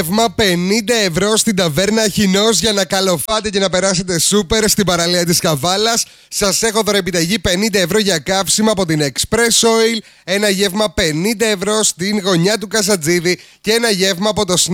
Γεύμα 50€ στην ταβέρνα Χινός για να καλοφάτε και να περάσετε σούπερ στην παραλία της Καβάλας. Σας έχω δώρο επιταγή 50€ για καύσιμα από την Express Oil, ένα γεύμα 50€ στην γωνιά του Καζατζίδη και ένα γεύμα από το